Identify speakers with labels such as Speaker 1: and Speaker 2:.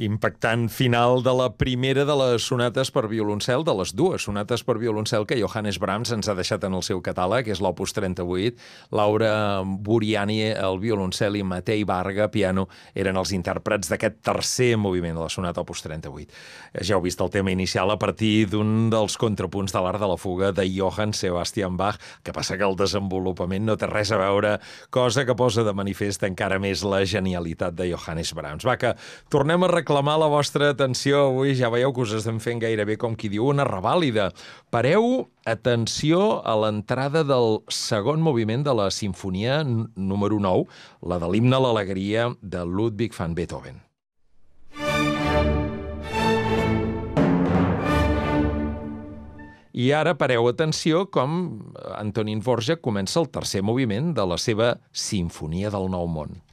Speaker 1: Impactant final de la primera de les sonates per violoncel, de les dues sonates per violoncel que Johannes Brahms ens ha deixat en el seu catàleg, que és l'Opus 38. Laura Buriani, el violoncel, i Matei Varga, piano, eren els intèrprets d'aquest tercer moviment de la sonata Opus 38. Ja heu vist el tema inicial a partir d'un dels contrapunts de l'art de la fuga de Johann Sebastian Bach, que passa que el desenvolupament no té res a veure, cosa que posa de manifest encara més la genialitat de Johannes Brahms. Va, que tornem a reclamar la vostra atenció avui. Ja veieu que us estem fent gairebé, com qui diu, una revàlida. Pareu atenció a l'entrada del segon moviment de la sinfonia número 9, la de l'himne a l'alegria de Ludwig van Beethoven. I ara pareu atenció com Antonín Dvořák comença el tercer moviment de la seva Sinfonia del Nou Món.